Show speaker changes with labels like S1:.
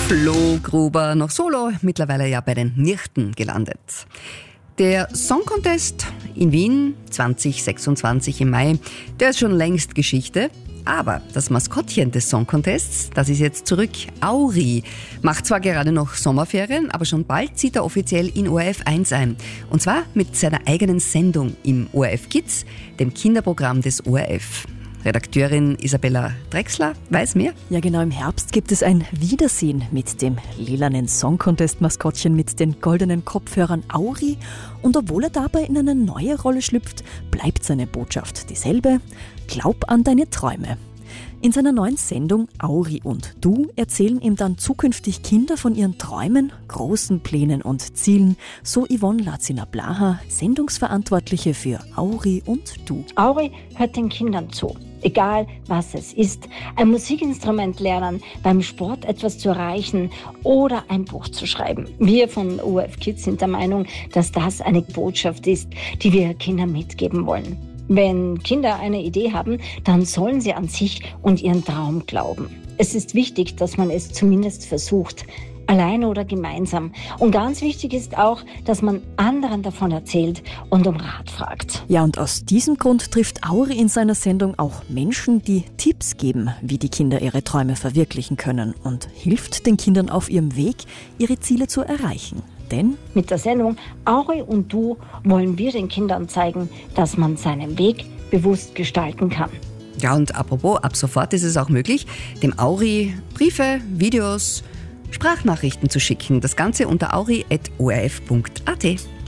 S1: Flo Gruber noch solo, mittlerweile ja bei den Nirchten gelandet. Der Song Contest in Wien 2026 im Mai, der ist schon längst Geschichte. Aber das Maskottchen des Song Contests, das ist jetzt zurück. Auri macht zwar gerade noch Sommerferien, aber schon bald zieht er offiziell in ORF 1 ein. Und zwar mit seiner eigenen Sendung im ORF Kids, dem Kinderprogramm des ORF. Redakteurin Isabella Drechsler weiß mehr.
S2: Ja genau, im Herbst gibt es ein Wiedersehen mit dem lilanen Song Contest Maskottchen mit den goldenen Kopfhörern Auri. Und obwohl er dabei in eine neue Rolle schlüpft, bleibt seine Botschaft dieselbe: Glaub an deine Träume. In seiner neuen Sendung Auri und du erzählen ihm dann zukünftig Kinder von ihren Träumen, großen Plänen und Zielen, so Yvonne Lazina-Blaha, Sendungsverantwortliche für Auri und du.
S3: Auri hört den Kindern zu, egal was es ist. Ein Musikinstrument lernen, beim Sport etwas zu erreichen oder ein Buch zu schreiben. Wir von ORF Kids sind der Meinung, dass das eine Botschaft ist, die wir Kindern mitgeben wollen. Wenn Kinder eine Idee haben, dann sollen sie an sich und ihren Traum glauben. Es ist wichtig, dass man es zumindest versucht, alleine oder gemeinsam. Und ganz wichtig ist auch, dass man anderen davon erzählt und um Rat fragt.
S2: Ja, und aus diesem Grund trifft Auri in seiner Sendung auch Menschen, die Tipps geben, wie die Kinder ihre Träume verwirklichen können, und hilft den Kindern auf ihrem Weg, ihre Ziele zu erreichen. Denn
S3: mit der Sendung Auri und du wollen wir den Kindern zeigen, dass man seinen Weg bewusst gestalten kann.
S1: Ja, und apropos, ab sofort ist es auch möglich, dem Auri Briefe, Videos, Sprachnachrichten zu schicken. Das Ganze unter auri@orf.at.